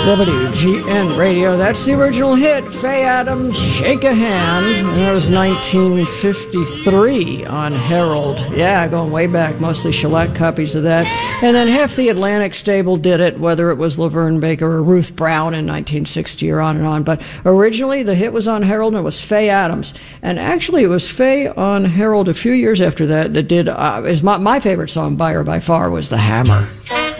WGN Radio. That's the original hit, Faye Adams, Shake a Hand. And that was 1953 on Herald. Yeah, going way back, mostly shellac copies of that. And then half the Atlantic stable did it, whether it was Laverne Baker or Ruth Brown in 1960 or on and on. But originally, the hit was on Herald, and it was Faye Adams. And actually, it was Faye on Herald a few years after that did, is my favorite song by her by far was The Hammer.